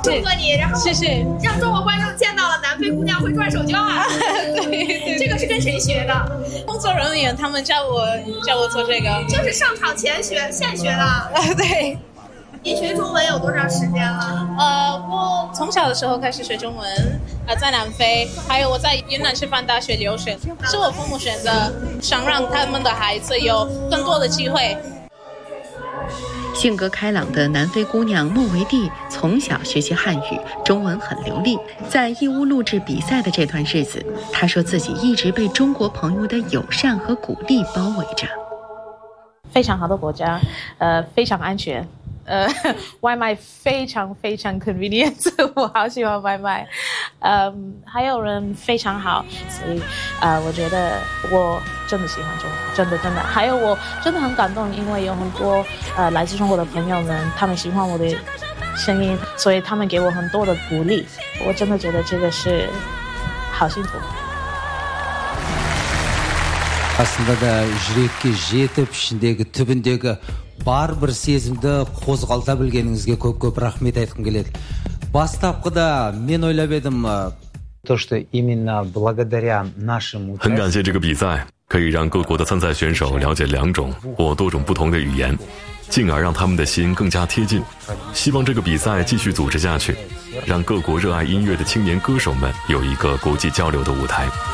祝贺你，然后谢谢， 让中国观众见到了南非姑娘会转手绢啊！ 对， 这个是跟谁学的？ 工作人员他们教我做这个， 就是上场前现学的。 对。 你学中文有多长时间了？ 我从小的时候开始学中文，在南非，还有我在云南师范大学留学，是我父母选择，想让他们的孩子有更多的机会。 性格开朗的南非姑娘莫维蒂从小学习汉语，中文很流利。在义乌录制比赛的这段日子，她说自己一直被中国朋友的友善和鼓励包围着。 非常好的国家，非常安全。外卖非常 convenient， 我好喜欢外卖。还有人非常好，所以我觉得我真的喜欢中国，真的。还有我真的很感动，因为有很多来自中国的朋友们，他们喜欢我的声音，所以他们给我很多的鼓励。我真的觉得这个是好幸福。 Aslında da жүрекке жетіп ішіндегі түбіндегі бар сезімді қозғалта білгеніңізге көп рахмет айтқым келеді. Бастапқыда мен ойлап едім то, что именно благодаря нашему 很感谢这个比赛，可以让各国的参赛选手了解2种或多种不同的语言，进而让他们的心更加贴近。希望这个比赛继续组织下去，让各国热爱音乐的青年歌手们有一个国际交流的舞台。